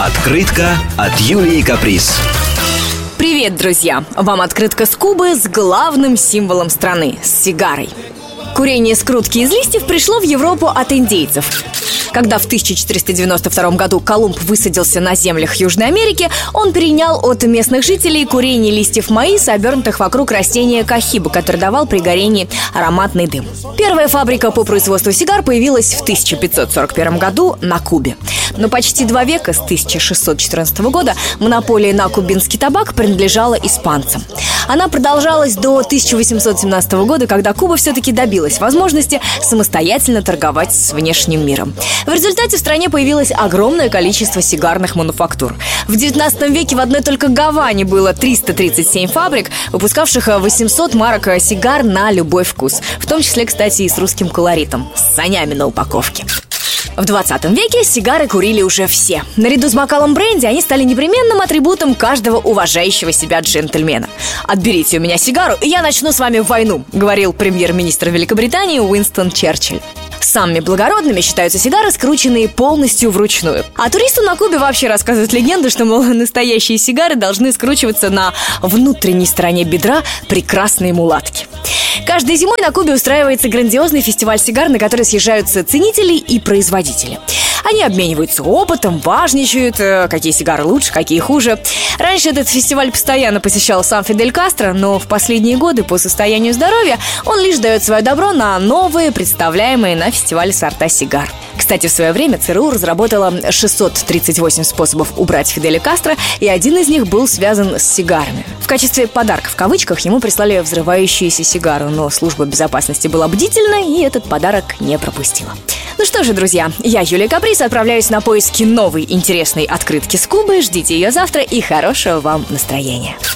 Открытка от Юлии Каприз. Привет, друзья! Вам открытка с Кубы с главным символом страны – с сигарой. Курение скрутки из листьев пришло в Европу от индейцев. Когда в 1492 году Колумб высадился на землях Южной Америки, он перенял от местных жителей курение листьев маиса, обернутых вокруг растения кахибы, который давал при горении ароматный дым. Первая фабрика по производству сигар появилась в 1541 году на Кубе. Но почти 2 века, с 1614 года, монополия на кубинский табак принадлежала испанцам. Она продолжалась до 1817 года, когда Куба все-таки добилась возможности самостоятельно торговать с внешним миром. В результате в стране появилось огромное количество сигарных мануфактур. В 19 веке в одной только Гаване было 337 фабрик, выпускавших 800 марок сигар на любой вкус. В том числе, кстати, и с русским колоритом, с санями на упаковке. В 20 веке сигары курили уже все. Наряду с бокалом бренди они стали непременным атрибутом каждого уважающего себя джентльмена. «Отберите у меня сигару, и я начну с вами войну», говорил премьер-министр Великобритании Уинстон Черчилль. Самыми благородными считаются сигары, скрученные полностью вручную. А туристу на Кубе вообще рассказывают легенду, что, мол, настоящие сигары должны скручиваться на внутренней стороне бедра прекрасной мулатки. Каждой зимой на Кубе устраивается грандиозный фестиваль сигар, на который съезжаются ценители и производители. Они обмениваются опытом, важничают, какие сигары лучше, какие хуже. Раньше этот фестиваль постоянно посещал сам Фидель Кастро, но в последние годы по состоянию здоровья он лишь дает свое добро на новые, представляемые на фестивале сорта сигар. Кстати, в свое время ЦРУ разработала 638 способов убрать Фиделя Кастро, и один из них был связан с сигарами. В качестве подарка, в кавычках, ему прислали взрывающуюся сигару, но служба безопасности была бдительна и этот подарок не пропустила. Ну что же, друзья, я, Юлия Каприз, отправляюсь на поиски новой интересной открытки с Кубы. Ждите ее завтра и хорошего вам настроения.